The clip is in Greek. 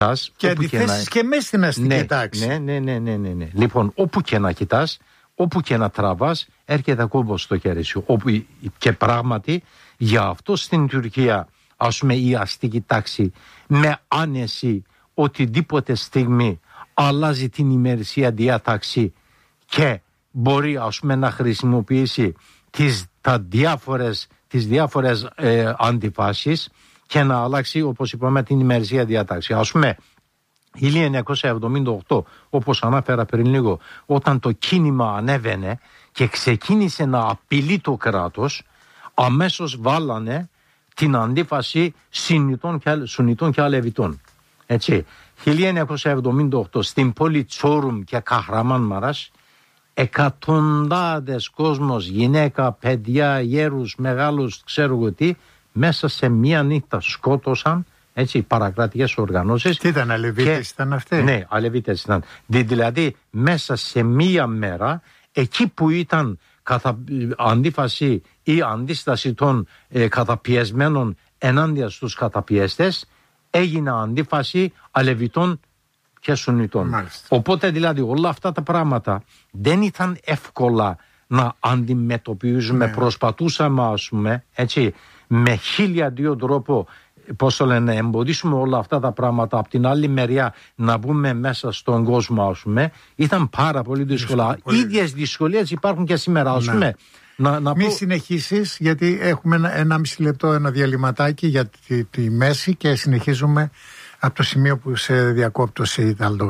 Και αντιθέσεις και μέσα στην αστική τάξη. Ναι. Λοιπόν, όπου και να κοιτάς, όπου και να τραβάς, έρχεται κόμπος στο χέρι σου. Και πράγματι, για αυτό στην Τουρκία, ας πούμε, η αστική τάξη με άνεση οτιδήποτε στιγμή αλλάζει την ημερησία διάταξη και μπορεί, ας πούμε, να χρησιμοποιήσει τις διάφορες αντιφάσεις και να αλλάξει, όπως είπαμε, την ημερησία διάταξη. Ας πούμε, 1978, όπως ανάφερα πριν λίγο, όταν το κίνημα ανέβαινε και ξεκίνησε να απειλεί το κράτος, αμέσως βάλανε την αντίφαση Σουνιτών και Αλεβιτών. Έτσι, 1978 στην πόλη Τσόρουμ και Καχραμάν Μαράς, εκατοντάδες κόσμος, γυναίκα, παιδιά, γέρους, μεγάλους, ξέρω εγώ τι, μέσα σε μία νύχτα σκότωσαν, έτσι, παρακρατικές οργανώσεις. Τι ήταν, Αλεβίτες ήταν αυτοί? Ναι, Αλεβίτες ήταν. Δηλαδή, μέσα σε μία μέρα, εκεί που ήταν αντίφαση ή αντίσταση των καταπιεσμένων ενάντια στους καταπιέστες, έγινε αντίφαση Αλεβιτών και Σουνιτών. Μάλιστα. Οπότε δηλαδή όλα αυτά τα πράγματα δεν ήταν εύκολα να αντιμετωπίζουμε. Ναι. Προσπαθούσαμε, ας πούμε, έτσι, με 1002 τρόπο, πώς το λένε, εμποδίσουμε όλα αυτά τα πράγματα. Από την άλλη μεριά να μπούμε μέσα στον κόσμο, ας πούμε, ήταν πάρα πολύ δύσκολα. Ίδιες δυσκολίες υπάρχουν και σήμερα, ας πούμε. Μη συνεχίσεις, γιατί έχουμε 1,5 λεπτό, ένα διαλυματάκι για τη μέση και συνεχίζουμε από το σημείο που σε διακόπτω, Σεϊντ Αλντόш.